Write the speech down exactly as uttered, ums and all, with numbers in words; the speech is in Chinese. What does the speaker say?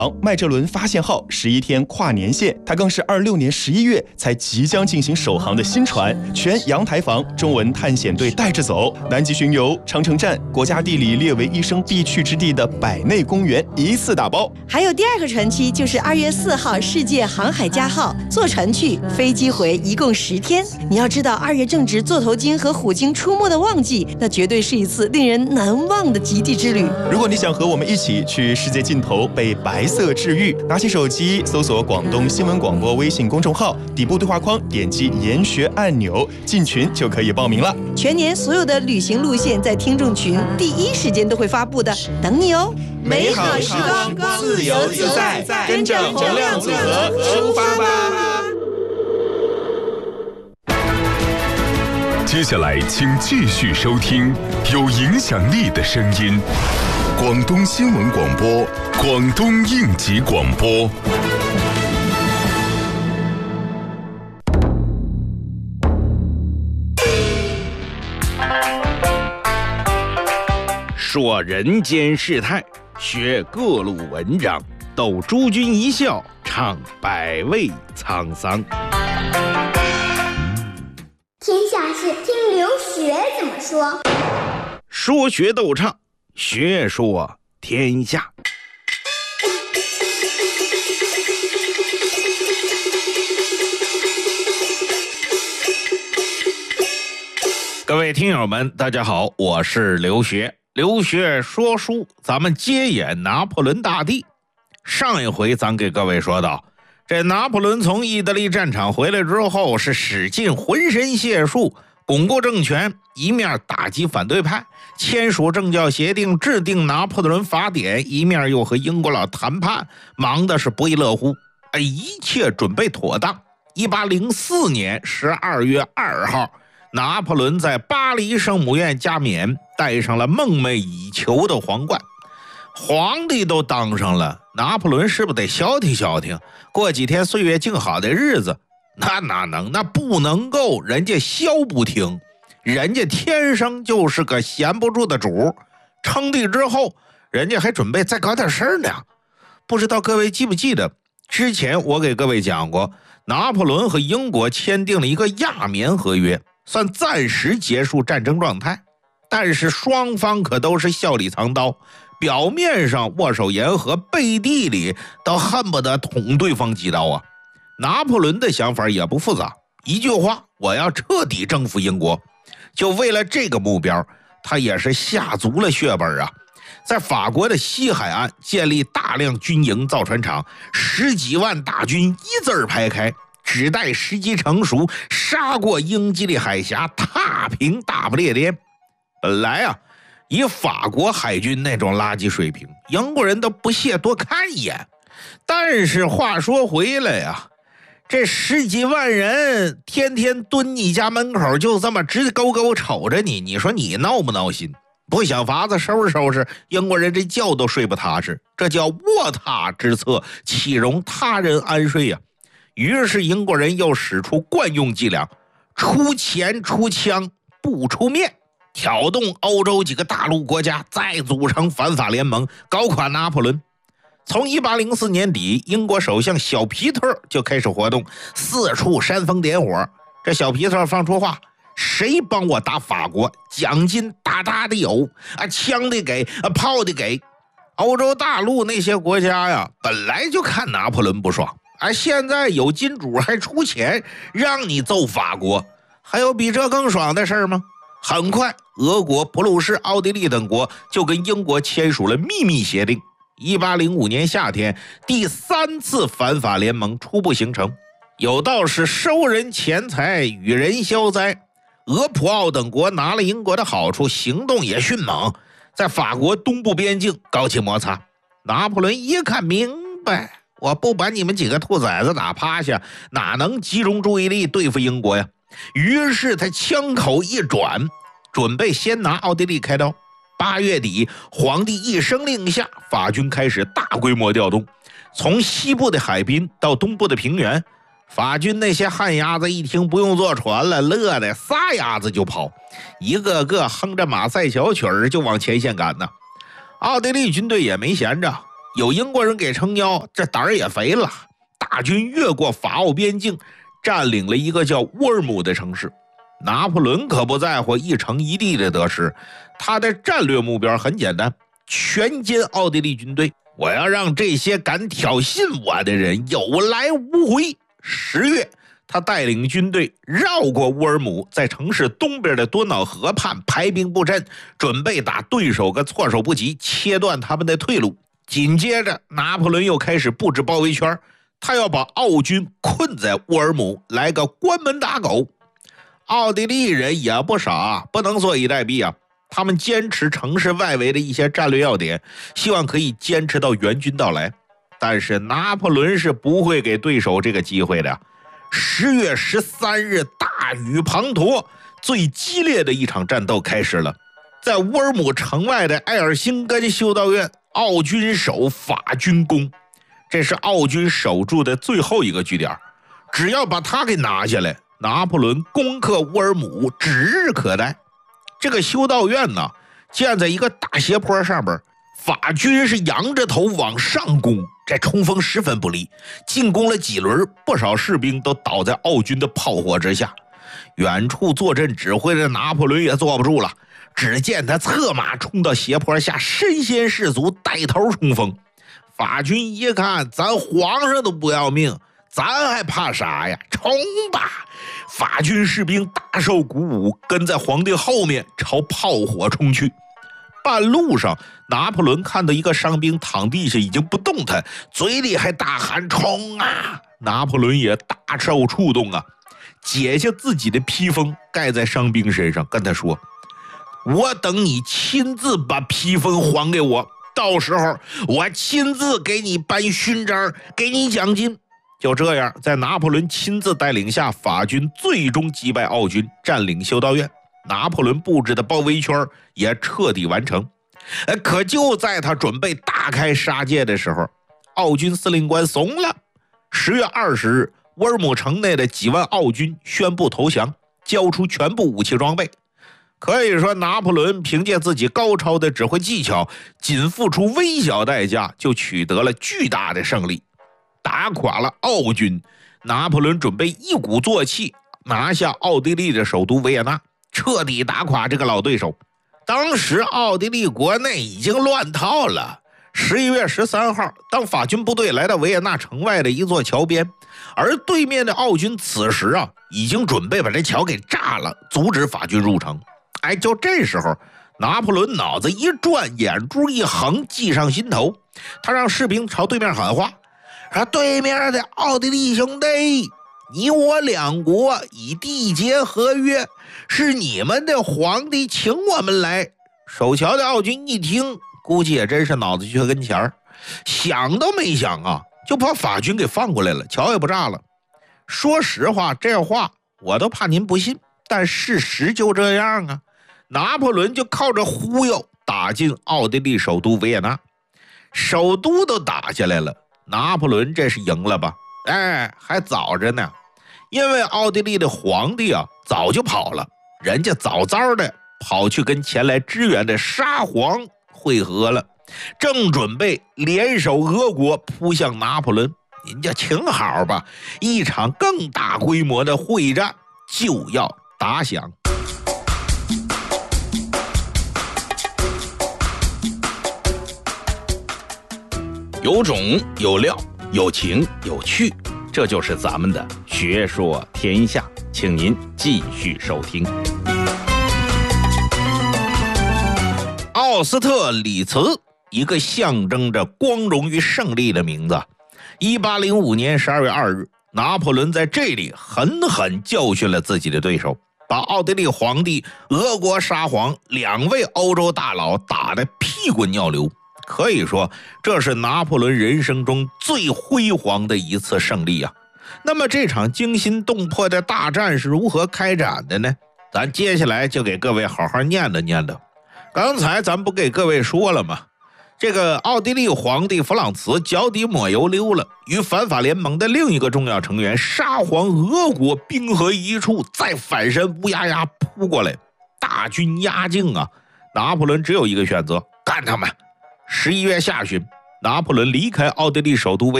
麦哲伦发现号十一天跨年线，它更是二六年十一月才即将进行首航的新船，全阳台房中文探险队带着走，南极巡游、长城站、国家地理列为一生必去之地的百内公园一次打包。 还有第二个船期就是二月四号世界航海家号，坐船去，飞机回，一共十天。你要知道，二月正值座头鲸和虎鲸出没的旺季，那绝对是一次令人难忘的极地之旅。 如果你想和我们一起去世界尽头被白色治愈，拿起手机搜索广东新闻广播微信公众号，底部对话框点击研学按钮进群就可以报名了。 全年所有的旅行路线在听众群第一时间都会发布的，等你哦。 美好时光，自由自在，跟着能量组合出发吧。 接下来请继续收听有影响力的声音，广东新闻广播，广东应急广播。 说人间世态，学各路文章，逗诸君一笑，唱百味沧桑。 天下事听刘学怎么说。 说学逗唱，学说天下。各位听友们，大家好，我是刘学。刘学说书，咱们接演拿破仑大帝。上一回咱给各位说到，这拿破仑从意大利战场回来之后，是使尽浑身解数巩固政权，一面打击反对派，签署政教协定，制定拿破仑法典，一面又和英国佬谈判，忙的是不亦乐乎。哎，一切准备妥当。一八零四年十二月二号，拿破仑在巴黎圣母院加冕，戴上了梦寐以求的皇冠。皇帝都当上了，拿破仑是不是得消停消停，过几天岁月静好的日子？那哪能？那不能够，人家消不停，人家天生就是个闲不住的主。称帝之后，人家还准备再搞点事儿呢。不知道各位记不记得，之前我给各位讲过，拿破仑和英国签订了一个亚眠合约，算暂时结束战争状态。但是双方可都是笑里藏刀，表面上握手言和，背地里都恨不得捅对方几刀啊。拿破仑的想法也不复杂，一句话，我要彻底征服英国。就为了这个目标，他也是下足了血本啊。在法国的西海岸建立大量军营造船厂，十几万大军一字儿排开，只待时机成熟，杀过英吉利海峡，踏平大不列颠。本来啊，以法国海军那种垃圾水平，英国人都不屑多看一眼。但是话说回来呀、啊，这十几万人天天蹲你家门口，就这么直勾勾瞅着你，你说你闹不闹心？不想法子收拾收拾，英国人这觉都睡不踏实，这叫卧榻之侧，岂容他人安睡呀、啊？于是英国人又使出惯用伎俩，出钱出枪不出面，挑动欧洲几个大陆国家，再组成反法联盟，搞垮拿破仑。从一八零四年底，英国首相小皮特就开始活动，四处煽风点火。这小皮特放出话，谁帮我打法国，奖金大大的有啊，枪的给啊，炮的给。欧洲大陆那些国家呀，本来就看拿破仑不爽啊，现在有金主还出钱让你揍法国，还有比这更爽的事吗？很快，俄国、普鲁士、奥地利等国就跟英国签署了秘密协定。一八零五年夏天，第三次反法联盟初步形成，有道是收人钱财，与人消灾。俄普奥等国拿了英国的好处，行动也迅猛，在法国东部边境搞起摩擦。拿破仑一看明白，我不把你们几个兔崽子打趴下，哪能集中注意力对付英国呀？于是他枪口一转，准备先拿奥地利开刀。八月底，皇帝一声令下，法军开始大规模调动，从西部的海滨到东部的平原。法军那些旱鸭子一听不用坐船了，乐得撒鸭子就跑，一个个哼着马赛小曲儿就往前线赶呢。奥地利军队也没闲着， 有英国人给撑腰，这胆儿也肥了。大军越过法奥边境，占领了一个叫乌尔姆的城市。拿破仑可不在乎一城一地的得失，他的战略目标很简单，全歼奥地利军队。我要让这些敢挑衅我的人有来无回。十月，他带领军队绕过乌尔姆，在城市东边的多瑙河畔排兵布阵，准备打对手个措手不及，切断他们的退路。紧接着，拿破仑又开始布置包围圈，他要把奥军困在乌尔姆，来个关门打狗。奥地利人也不傻，不能坐以待毙啊！他们坚持城市外围的一些战略要点，希望可以坚持到援军到来。但是拿破仑是不会给对手这个机会的。十月十三日，大雨滂沱，最激烈的一场战斗开始了。在乌尔姆城外的埃尔辛根修道院，奥军守，法军攻。这是奥军守住的最后一个据点，只要把它给拿下来，拿破仑攻克乌尔姆指日可待。这个修道院呢，建在一个大斜坡上边，法军是仰着头往上攻，这冲锋十分不利。进攻了几轮，不少士兵都倒在奥军的炮火之下。远处坐镇指挥的拿破仑也坐不住了，只见他策马冲到斜坡下，身先士卒，带头冲锋。法军一看，咱皇上都不要命，咱还怕啥呀？冲吧！法军士兵大受鼓舞，跟在皇帝后面朝炮火冲去。半路上，拿破仑看到一个伤兵躺地下已经不动弹，嘴里还大喊冲啊！拿破仑也大受触动啊，解下自己的披风盖在伤兵身上，跟他说：我等你亲自把披风还给我，到时候我亲自给你颁勋章，给你奖金。就这样，在拿破仑亲自带领下，法军最终击败奥军，占领修道院。拿破仑布置的包围圈也彻底完成。可就在他准备大开杀戒的时候，奥军司令官怂了。十月二十日，乌尔姆城内的几万奥军宣布投降，交出全部武器装备。可以说，拿破仑凭借自己高超的指挥技巧，仅付出微小代价就取得了巨大的胜利，打垮了奥军。拿破仑准备一鼓作气拿下奥地利的首都维也纳，彻底打垮这个老对手。当时奥地利国内已经乱套了。十一月十三号，当法军部队来到维也纳城外的一座桥边，而对面的奥军此时啊，已经准备把这桥给炸了，阻止法军入城。哎，就这时候，拿破仑脑子一转，眼珠一横，计上心头，他让士兵朝对面喊话，说：对面的奥地利兄弟，你我两国已缔结合约，是你们的皇帝请我们来。守桥的奥军一听，估计也真是脑子缺根弦儿，想都没想啊，就把法军给放过来了，桥也不炸了。说实话，这话我都怕您不信，但事实就这样啊。拿破仑就靠着忽悠打进奥地利首都维也纳，首都都打下来了，拿破仑这是赢了吧？哎，还早着呢，因为奥地利的皇帝啊早就跑了，人家早早的跑去跟前来支援的沙皇会合了，正准备联手俄国扑向拿破仑。您就请好吧，一场更大规模的会战就要打响。 有种有料，有情有趣，这就是咱们的学说天下，请您继续收听。 奥斯特里茨，一个象征着光荣与胜利的名字。一八零五年十二月二日，拿破仑在这里狠狠教训了自己的对手，把奥地利皇帝、俄国沙皇两位欧洲大佬打得屁滚尿流。可以说，这是拿破仑人生中最辉煌的一次胜利啊！那么这场惊心动魄的大战是如何开展的呢？咱接下来就给各位好好念叨念叨。刚才咱不给各位说了吗？这个奥地利皇帝弗朗茨脚底抹油溜了，与反法联盟的另一个重要成员沙皇俄国兵合一处，再反身乌压压扑过来，大军压境啊！拿破仑只有一个选择，干他们！十一月下旬， 拿破仑离开奥地利首都